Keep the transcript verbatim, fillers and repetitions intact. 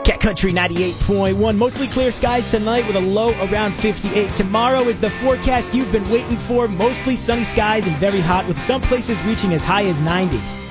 Cat Country ninety-eight point one. Mostly clear skies tonight with a low around fifty-eight. Tomorrow is the forecast you've been waiting for. Mostly sunny skies and very hot with some places reaching as high as ninety.